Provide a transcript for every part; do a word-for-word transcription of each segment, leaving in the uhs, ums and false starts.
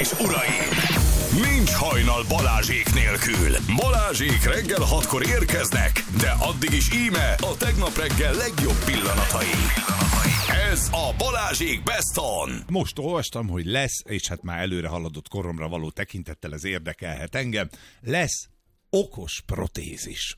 és uraim! Nincs hajnal Balázsék nélkül. Balázsék reggel hatkor érkeznek, de addig is íme a tegnap reggel legjobb pillanatai. Ez a Balázsék Best On. Most olvastam, hogy lesz, és hát már előre haladott koromra való tekintettel ez érdekelhet engem, lesz okos protézis.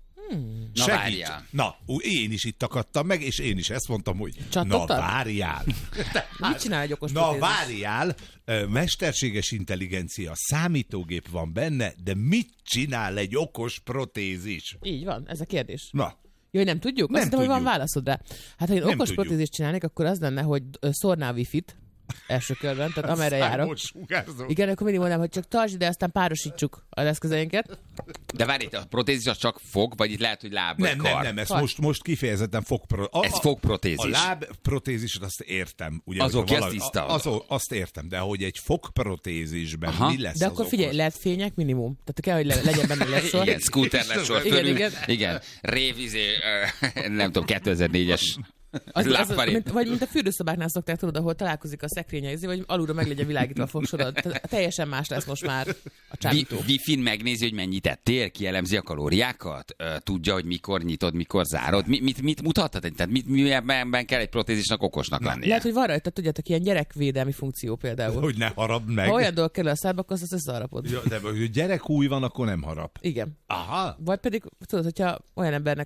Hmm. Na várjál. Na, én is itt akadtam meg, és én is ezt mondtam, hogy Csatottad? na várjál. Mit csinál egy okos Na protézis? várjál, mesterséges intelligencia, számítógép van benne, de mit csinál egy okos protézis? Így van, ez a kérdés. Na. Jó, nem tudjuk? Nem Azt hiszem, hogy van tudjuk. válaszod rá. Hát, ha én Nem okos tudjuk. protézist csinálnék, akkor az lenne, hogy szórnál wifi-t első körben, tehát amerre járok. Sugárzó. Igen, akkor mindig mondanám, hogy csak tartsd, de aztán párosítsuk az eszközeinket. De várj, itt a protézis az csak fog, vagy itt lehet, hogy láb vagy Nem, kar? nem, nem, ez Kar. most, most kifejezetten fogpro... A, Ez fogprotézis. A lábprotézist azt értem. Ugye, Az hogyha oké, az valami- tiszta. Az, azt értem, de hogy egy fogprotézisben Aha. mi lesz De az akkor okos? figyelj, lehet fények minimum. Tehát kell, hogy le- legyen benne lesor. Igen, scooter lesor Igen, fölül. igen. Igen, révizé, ö, nem tudom, kétezer-négyes Az, az, lábfarin. mint, vagy mint a fürdőszobáknál szokták, tudod, ahol találkozik a szekrénye, vagy alulra meg legyen világítva a fogsorod. Tehát teljesen más lesz most már a Vi- csábító. Wi-Fi-n megnézi, hogy mennyit ettél, kielemzi a kalóriákat, ö, tudja, hogy mikor nyitod, mikor zárod. Mi, mit, mit mutathat? Tehát mit, miben kell egy protézisnak okosnak lennie? Lehet, hogy van rajta, tudjátok, ilyen gyerekvédelmi funkció például. Hogy ne harapd meg. Ha olyan dolog kerül a szádba, akkor azt összeharapod. Ja, de hogy gyerekúj van, akkor nem harap. Igen. Aha. Vagy pedig, tudod, hogyha olyan embernek...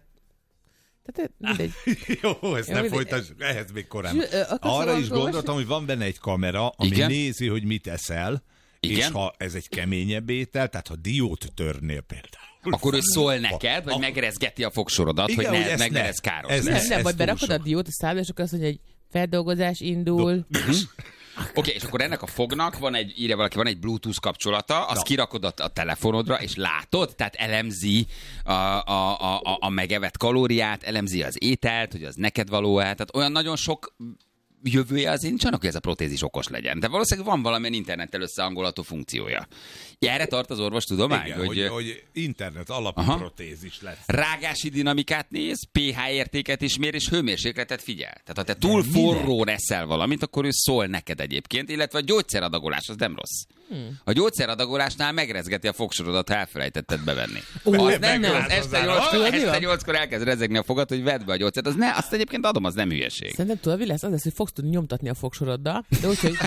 Tehát mindegy. Jó, ezt Jó, nem mindegy. folytasd, ehhez még korán. Zsü- ö, akarsz Arra is valamit gondoltam, olvasni? hogy van benne egy kamera, ami Igen? nézi, hogy mit eszel, Igen? és ha ez egy keményebb étel, tehát ha diót törnél például. Akkor ő szól neked, vagy A- megrezgeti a fogsorodat, Igen, hogy hogy ne, ezt meg ne. ne lesz káros. Ez- lesz. Nem, nem, ez vagy túl berakod a sok. diót a szádba, és akkor azt mondja, hogy feldolgozás indul. Oké, okay, és akkor ennek a fognak van egy, írja valaki, van egy Bluetooth kapcsolata, azt Na. kirakod a, a telefonodra, és látod, tehát elemzi a, a, a, a, a megevett kalóriát, elemzi az ételt, hogy az neked való-e, tehát olyan nagyon sok jövője azért nincs annak, hogy ez a protézis okos legyen. De valószínűleg van valamilyen internettel összehangolható funkciója. Erre tart az orvostudomány, Igen, hogy, hogy, hogy internet alapú Aha. protézis lesz. rágási dinamikát néz, pé há értéket is mér, és hőmérsékletet figyel. Tehát ha te túl De forrón eszel valamit, akkor ő szól neked egyébként, illetve a gyógyszeradagolás az nem rossz. Hmm. A gyógyszeradagolásnál megrezgeti a fogsorodat, ha elfelejtetted bevenni. Ó, az nem, nem. az este Tudod, nyolckor, mi van? este nyolckor elkezd rezegni a fogad, hogy vedd be a gyógyszert. Az ne, azt egyébként adom, az nem hülyeség. Szerintem tudod, mi lesz? Az lesz, hogy fogsz tudni nyomtatni a fogsoroddal, de úgy, hogy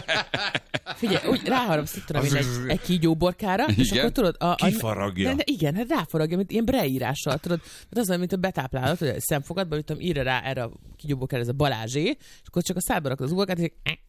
figyelj, úgy ráharapsz, itt tudom én, egy, egy kígyóborkára, és Igen. akkor tudod... A, a, Kifaragja. De, de igen, hát ráfaragja, mint ilyen breírással, tudod. Tehát az olyan, mint a betáplálod, hogy a szemfogadban, hogy tudom, írja rá erre a kígyóborkára, ez a Balázsé, és akkor csak a szádba rakod az uborkát, és,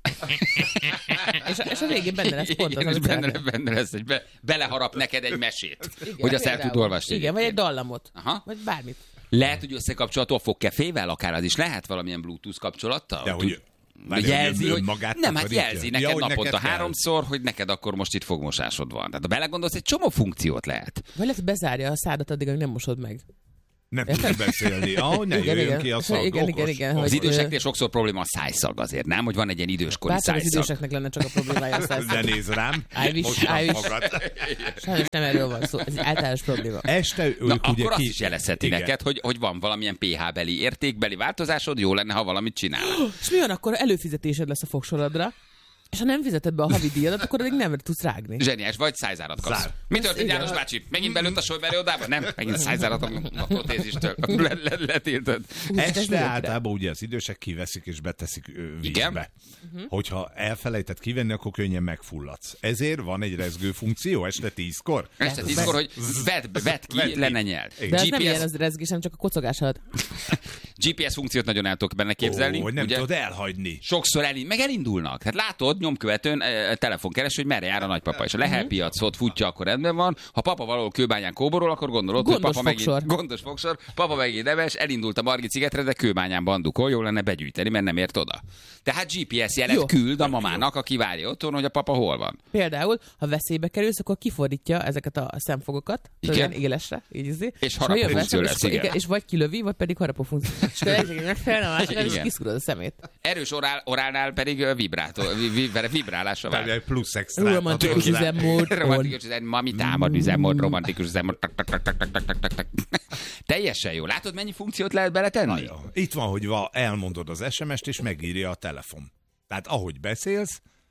és, a, és a végén benne lesz pont az, Igen, és amit benne, szeretnél. benne lesz, hogy be, beleharap neked egy mesét, Igen, hogy azt el például. tud olvasni. Igen, vagy egy egyébként. dallamot, Aha. vagy bármit. Lehet, hogy összekapcsolható a fogkefével, akár az is lehet valamilyen Bluetooth kapcsolattal? De Tud- hogy várj, jelzi, hogy önmagát nem, hát takarítja? jelzi Ja, neked hogy naponta neked kell. háromszor, hogy neked akkor most itt fogmosásod van. Tehát ha belegondolsz, egy csomó funkciót lehet. Vagy lehet, hogy bezárja a szádat addig, amíg nem mosod meg. Nem tudsz beszélni. Ahogy ne Igen, jöjjön igen. ki a szag. Igen, okos, igen, igen, okos. Az hogy- időseknél sokszor probléma a szájszag azért, nem? Hogy van egy ilyen időskori Bárcsak az szájszag. időseknek lenne csak a problémája a Ne szájszag. nézz rám. I wish, Most I nem wish. fogad. Sajnos nem erről van szó, ez egy általános probléma. Este ők Na, ugye akkor azt ki... is jelezheti Igen. neked, hogy, hogy van valamilyen pé há-beli értékbeli változásod, jó lenne, ha valamit csinál. És mi van, akkor előfizetésed lesz a fogsorodra, és ha nem fizeted be a havi díjadat, akkor még nem tudsz rágni. Zseniás, vagy szájzárat kapsz. Zár. Mi történt, igen. János bácsi? Megint belőtt a sojverőodába? Nem, megint szájzárat a, a protézistől. Le, le, letiltad. Este Este általában ugye az idősek kiveszik és beteszik ö, vízbe. Igen? Mhm. Hogyha elfelejtett kivenni, akkor könnyen megfulladsz. Ezért van egy rezgő funkció este tízkor. Este tízkor, hogy vedd, vedd Vedd ki, ki. le ne nyeld. Igen. De ez nem gé pé es, ilyen az rezgés, hanem csak a kocogás alatt. gé pé es funkciót nagyon el tudok benne képzelni. Ó, hogy nem ugye? tudod elhagyni. Sokszor el, meg elindulnak. Hát látod, nyomkövetőn e, telefonkeres, hogy merre jár a nagypapa. És ha lehelpiacot futja, akkor rendben van. Ha papa valahol kőbányán kóborol, akkor gondolod, Gondos hogy papa fogsor. megint gondos fogsor, papa megint neves, elindult a Margit szigetre, de kőbányán bandukol, jó lenne begyűjteni, mert nem ért oda. Tehát gé pé es jelet Jó. küld a mamának, aki várja otthon, hogy a papa hol van. Például, ha veszélybe kerülsz, akkor kifordítja ezeket a szemfogokat, Igen. olyan élesre, így izé. És ha jön harapó funkció veszély, lesz, és, igen. és vagy kilövi, vagy pedig harapó funkció. És akkor egyébként megfelel a másiknak, és Igen. kiszúrod a szemét. Erős orál, orálnál pedig ö, vibrátó, vi, vi, vi, vibrálásra Tehát vár. egy plusz extra. Romantikus üzemmód. Romantikus üzemmód, mami támad üzemmód, romantikus üzemmód. Tak, tak, tak, tak, tak, tak, tak, tak. Teljesen jó. Látod, mennyi funkciót lehet beletenni? Itt van, hogy va, elmondod az es em est, és megírja a telefon. Tehát ahogy beszélsz,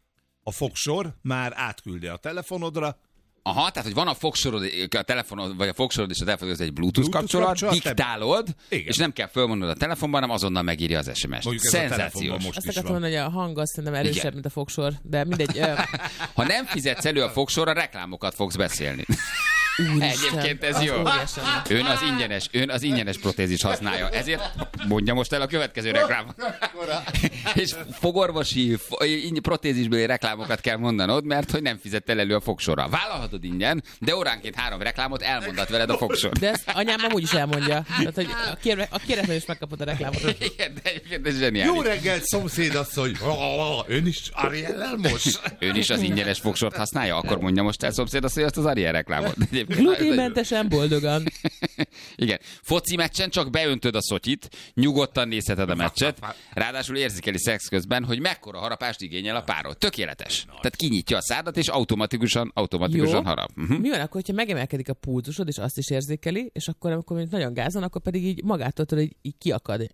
a fogsor már átküldi a telefonodra. Aha, tehát, hogy van a fogsorod, a telefonod, vagy a fogsorod és a telefonod, ez egy Bluetooth, Bluetooth kapcsolat, kapcsolat, diktálod, te... és nem kell fölmondod a telefonban, hanem azonnal megírja az es em es-t. Szenzációs. Azt akartam mondani, hogy a hang azt szerintem erősebb, igen, mint a fogsor, de mindegy. Ha nem fizetsz elő a fogsorra, reklámokat fogsz beszélni. Úristen, egyébként ez jó. Ön az ingyenes, ön az ingyenes protézis használja. Ezért mondja most el a következő reklámot. És fogorvosi, protézisbeli reklámokat kell mondanod, mert hogy nem fizettél elő a fogsorra. Vállalhatod ingyen, de óránként három reklámot elmondat veled a fogsor. De ezt anyám amúgy is elmondja. Tehát, hogy a, kér, a kéretlen is megkapod a reklámot. Igen, de egyébként ez zseniális. Jó reggelt, szomszédasszony! Ön is Ariellel most? Ön is az ingyenes fogsort használja? Akkor mondja most el szomszédasszony azt az Ariel reklámot. Gluténmentesen, boldogan. Igen. Foci meccsen csak beöntöd a szotyit, nyugodtan nézheted a meccset, ráadásul érzékeli szex közben, hogy mekkora harapást igényel a párod. Tökéletes. Tehát kinyitja a szádat, és automatikusan, automatikusan jó. harap. Uh-huh. Mi van akkor, hogyha megemelkedik a pulzusod, és azt is érzékeli, és akkor, amikor még nagyon gázon, akkor pedig így magától tudod, így, így kiakad.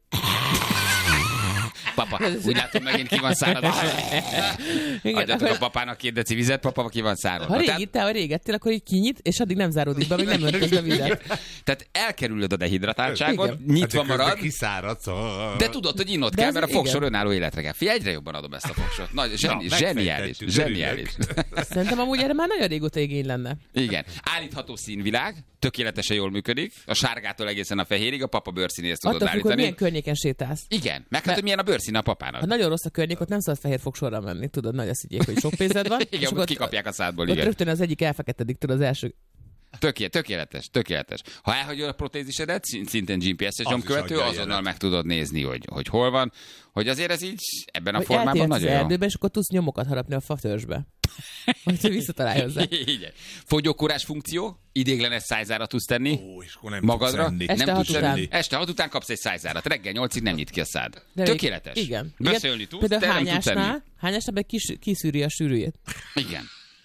Papa, úgy látom, megint ki van száradva. Adjatok a papának két deci vizet, papa ki van száradva. Ha régittál, vagy régettél, akkor így kinyit, és addig nem záródik be, még nem öntöd a vizet. Tehát elkerülöd a dehidratáltságot, nyitva hát marad, kiszáradsz. de tudod, hogy innod kell, mert a fogsor önálló életre kell. Figyelj, egyre jobban adom ezt a fogsort. Nagy, zseni, Na, zseniális. Zseniális. Szerintem amúgy erre már nagyon régóta igény lenne. Igen. Állítható színvilág, tökéletesen jól működik. A sárgától egészen a fehérig, a papa bőrszínéhez tudod attól állítani. Attól milyen környéken sétálsz. Igen, meg hát, hogy milyen a bőrszíne a papának. Ha nagyon rossz a környék, ott nem szabad fehér fogsorra menni, tudod, nagy azt higgyék, hogy sok pénzed van. Igen, ott kikapják a szádból, ott igen. rögtön az egyik elfeketedik, tudod, az első. Töké, tökéletes, tökéletes. Ha elhagyod a protézisedet, szintén gé pé es-es nyomkövető, azonnal meg tudod nézni, hogy, hogy hol van. Hogy azért ez így ebben a formában nagyon jó. Erdőbe, és akkor tudsz nyomokat harapni a fatörzsbe. Hogy visszatalálj hozzá. Igen. Fogyókúrás funkció, idéglenes szájzárat tudsz tenni. Ó, és akkor nem magadra. Tudsz Este nem hat tudsz után. enni. Este hat után kapsz egy szájzárat. Reggel nyolcig nem nyit ki a szád. De tökéletes. Még, igen. Beszélni igen. tudsz, de nem tudsz enni. Hányásnál meg kis, kiszűri a sűrűjét. Igen.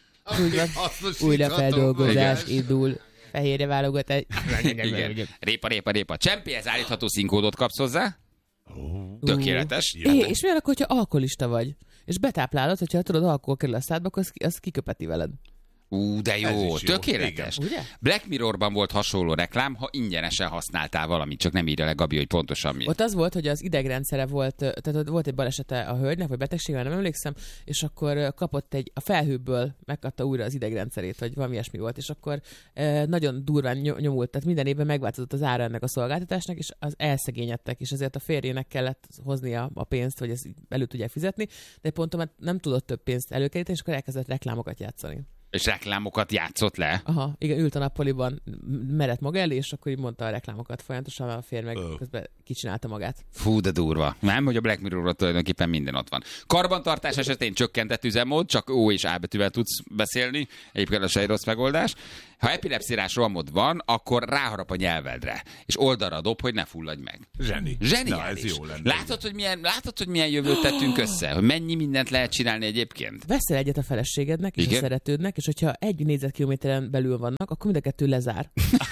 Újra feldolgozás indul. Fehérje válogat egy... Igen. Répa, répa, répa. Csempéhez állítható színkódot kapsz hozzá. Tökéletes. É, és milyen akkor, hogyha alkoholista vagy? És betáplálod, hogyha tudod, alkohol kerül a szádba, akkor az, az kiköpeti veled. Ú, de jó, jó. Tökéletes. Igen. Black Mirrorban volt hasonló reklám, ha ingyenesen használtál valamit, csak nem írja le Gabi, hogy pontosan mi. Ott az volt, hogy az idegrendszere volt, tehát volt egy balesete a hölgynek, vagy betegsége, nem emlékszem, és akkor kapott egy, a felhőből megkapta újra az idegrendszerét, vagy valami ilyesmi volt, és akkor e, nagyon durván nyomult, tehát minden évben megváltozott az ára ennek a szolgáltatásnak, és az elszegényedtek, és ezért a férjének kellett hoznia a pénzt, hogy ezt elő tudják fizetni, de pontosan nem tudott több pénzt előkeríteni, és akkor elkezdett reklámokat játszani. És reklámokat játszott le? Aha, igen, ült a nappaliban, merett maga elé, és akkor így mondta a reklámokat folyamatosan, a férj meg oh. közben kicsinálta magát. Fú, de durva. Nem, hogy a Black Mirrorról tulajdonképpen minden ott van. Karbantartás esetén csökkentett üzemmód, csak O és A betűvel tudsz beszélni, egyébként a se egy rossz megoldás. Ha epilepszírás rohamod van, akkor ráharap a nyelvedre, és oldalra dob, hogy ne fulladj meg. Zseni. Zseniális. Na, ez jó lenne. Látod, hogy milyen, látod, hogy milyen jövőt tettünk össze? Hogy mennyi mindent lehet csinálni egyébként? Veszel egyet a feleségednek és igen? a szeretődnek, és hogyha egy négyzetkilométeren belül vannak, akkor mind a kettő lezár.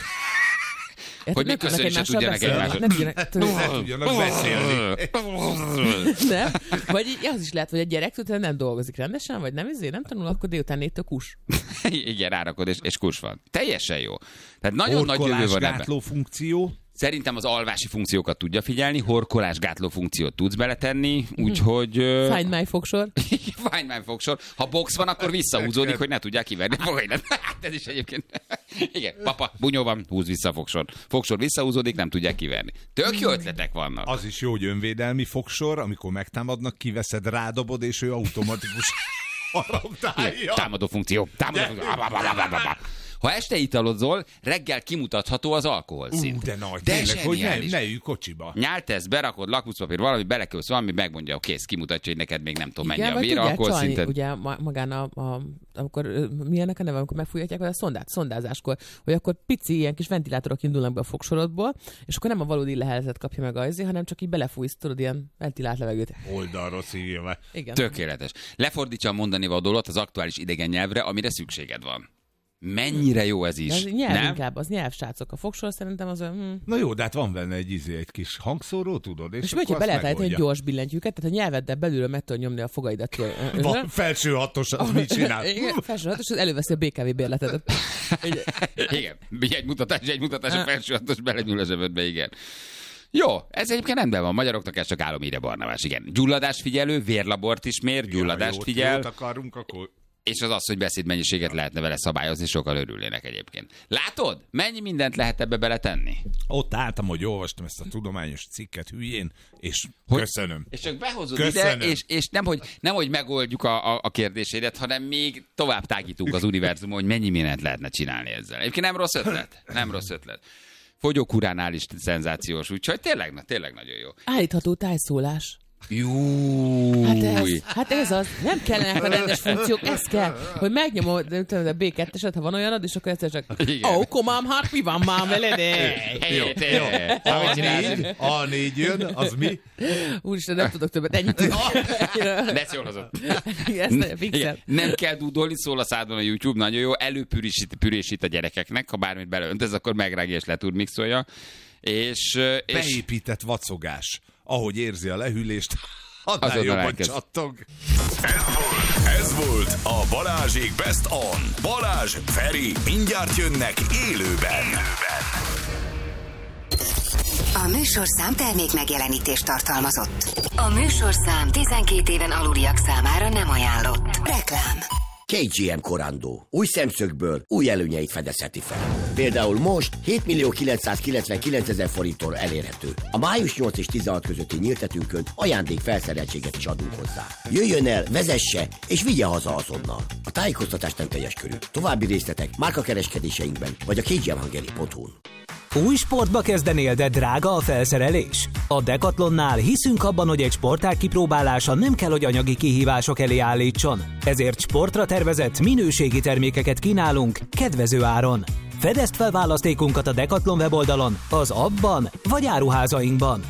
Hogy még köszönni se tudjanak egymást. Nem tudjanak beszélni. Nem? Vagy így az is lehet, hogy a gyerek utána nem dolgozik rendesen, vagy nem izé, nem tanul, akkor délután négytől kus. Igen, rárakod, és, és kus van. Teljesen jó. Tehát nagyon nagy jövő van ebben. Funkció. Szerintem az alvási funkciókat tudja figyelni, horkolásgátló funkciót tudsz beletenni, úgyhogy... Uh... Find my fogsor. Find my fogsor. Ha box van, akkor visszahúzódik, hogy ne tudják kiverni a fogaidat. Hát ez is egyébként... Igen, papa, bunyó van, húz vissza a fogsor. Fogsor visszahúzódik, nem tudják kiverni. Tök jó ötletek vannak. Az is jó, hogy önvédelmi fogsor, amikor megtámadnak, kiveszed, rádobod, és ő automatikus haraptálja. Támadó funkció. Támadó funkció. Ha este italozol, reggel kimutatható az alkoholszint. Ú, de nagy, de tényleg, hogy ne, ne ülj kocsiba. Nyáltesz, berakod, lakmuszpapír, valami, belekölsz valami, megmondja, kész, kimutatja, hogy neked még nem tudom mennyi igen, a vér alkoholszinted. Ugye magán a, a, amikor, milyennek a neve, amikor megfújhatják a szondát, szondázáskor, hogy akkor pici ilyen kis ventilátorok indulnak be a fogsorodból, és akkor nem a valódi leheletet kapja meg ajzi, hanem csak így belefújsz, tudod, ilyen ventilált levegőt. Oldalról szívja. Igen. Tökéletes. Lefordítsa a mondani vadólat az aktuális idegen nyelvre, amire szükséged van. Mennyire jó ez is. Ez nyelv nem? inkább, az nyelvsrácok. A fogsor szerintem az olyan... Hm. Na jó, de hát van benne egy izé, egy kis hangszóró, tudod? És, És akkor hogyha be azt lehet állítani egy megoldja. gyors billentyűket, tehát a nyelveddel belülről meg tudod nyomni a fogaidat. Van felső hatos, az mit csinál? Igen, felső hatos, az előveszi a bé ká vé bérletedet. Igen, egy mutatás, egy mutatás a felső hatos belenyúl a zsebedbe, igen. Jó, ez egyébként rendben van. Magyaroknak ez csak álomhíre Barnabás, igen. Gyulladásfigyelő, vérlabort is mér, gyulladást jót, figyel. Jót akarunk, akkor... És az az, hogy beszédmennyiséget lehetne vele szabályozni, sokkal örülnének egyébként. Látod? Mennyi mindent lehet ebbe beletenni? Ott álltam, hogy olvastam ezt a tudományos cikket hülyén, és Hogy? köszönöm. És csak behozod Köszönöm. ide, és, és nem, hogy, nem, hogy megoldjuk a, a, a kérdésédet, hanem még tovább tágítunk az univerzumon, hogy mennyi mindent lehetne csinálni ezzel. Egyébként nem rossz ötlet. Nem rossz ötlet. Fogyókúránál is szenzációs, úgyhogy tényleg, na, tényleg nagyon jó. Állítható tájszólás. Jó. Hát ez, hát ez az. Nem kellenek a rendes funkciók, ez kell, hogy megnyomod nem tudom, a bé kettőset, ha van olyanod, és akkor egyszer csak Igen. ó, oh, komám, hát mi van már veled? Jó, jó. A négy, A négy jön, az mi? Úristen, nem tudok többet, ennyit. Lesz jól hozott. Ezt nagyon fixet. Nem kell dúdolni, szól a szádon a YouTube, nagyon jó. Előpürésít pürésít a gyerekeknek, ha bármit beleöntesz, akkor megrágja és leturmixolja. És, és Beépített vacogás. Ahogy érzi a lehűlést, annál Azonnal jobban elkezd. csattog. Ez volt, ez volt a Balázsék Best On. Balázs, Feri, mindjárt jönnek élőben. A műsorszám termék megjelenítést tartalmazott. A műsorszám tizenkét éven aluliak számára nem ajánlott. Reklám. ká gé em Corando. Új szemszögből új előnyeit fedezheti fel. Például most hétmillió kilencszázkilencvenkilencezer forinttól elérhető. A május nyolc és tizenhat közötti nyíltetünkön ajándék felszereltséget is adunk hozzá. Jöjjön el, vezesse és vigye haza azonnal. A tájékoztatás nem teljes körű. További részletek márkakereskedéseinkben vagy a kgmhungary pont hu-n. Új sportba kezdenél, de drága a felszerelés? A Decathlonnál hiszünk abban, hogy egy sportág kipróbálása nem kell, hogy anyagi kihívások elé állítson. Ezért sportra tervezett minőségi termékeket kínálunk kedvező áron. Fedezd fel választékunkat a Decathlon weboldalon, az appban vagy áruházainkban.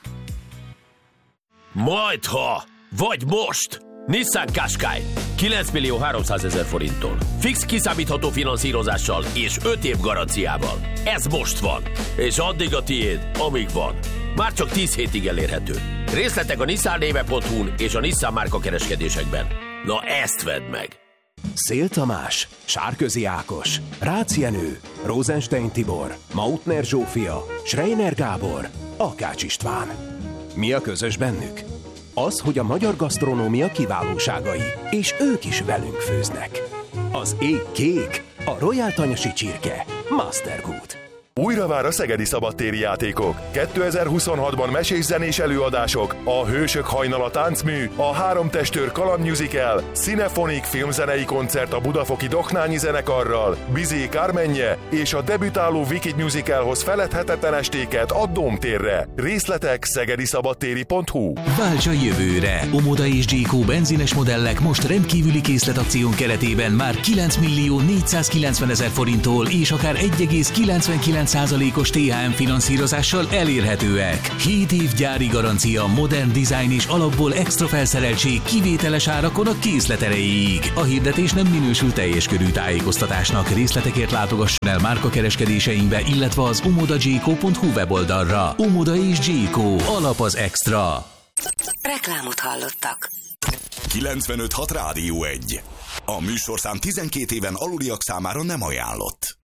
Majdha! Vagy most! Nissan Qashqai kilenc millió háromszázezer forinttól. Fix kiszámítható finanszírozással és öt év garanciával. Ez most van. És addig a tiéd, amíg van. Már csak tíz hétig elérhető. Részletek a nissan néve pont hu-n és a Nissan márka kereskedésekben. Na ezt vedd meg! Szél Tamás, Sárközi Ákos, Rácz Jenő, Rosenstein Tibor, Mautner Zsófia, Schreiner Gábor, Akács István. Mi a közös bennük? Az, hogy a magyar gasztronómia kiválóságai, és ők is velünk főznek. Az ég kék, a Royal Tanyasi csirke, Mastergood. Újra vár a szegedi szabadtéri játékok. kétezer-huszonhatban mesés-zenés előadások, a Hősök hajnala táncmű, a Három testőr kalandmusical, Cinefonik filmzenei koncert a budafoki Doknányi zenekarral, Bizé Kármenje és a debütáló Wicked musicalhoz feledhetetlen estéket a Dómtérre. Részletek szegediszabadtéri pont hu. Válts a jövőre! Omoda és Gyékó benzines modellek most rendkívüli készletakción keretében már kilenc millió négyszázkilencvenezer forinttól és akár egy egész kilencvenkilenc százalékos té há em finanszírozással elérhetőek. hét év gyári garancia, modern dizájn és alapból extra felszereltség kivételes árakon a készlet erejéig. A hirdetés nem minősül teljes körű tájékoztatásnak. Részletekért látogasson el márkakereskedéseinkbe, illetve az omoda gyékó pont hu weboldalra. Omoda és Gyékó, alap az extra. Reklámot hallottak. kilencvenöt hat Rádió egy. A műsorszám tizenkét éven aluliak számára nem ajánlott.